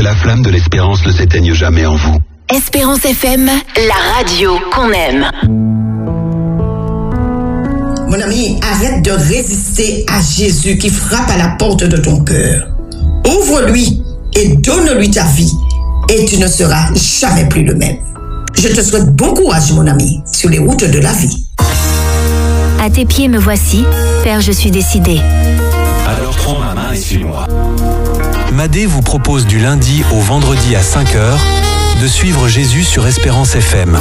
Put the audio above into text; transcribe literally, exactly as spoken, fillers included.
la flamme de l'espérance ne s'éteigne jamais en vous. Espérance F M, la radio qu'on aime. Mon ami, arrête de résister à Jésus qui frappe à la porte de ton cœur. Ouvre-lui et donne-lui ta vie et tu ne seras jamais plus le même. Je te souhaite bon courage, mon ami, sur les routes de la vie. À tes pieds me voici, Père, je suis décidé. Alors prends ma main et suis-moi. Madé vous propose du lundi au vendredi à cinq heures de suivre Jésus sur Espérance F M.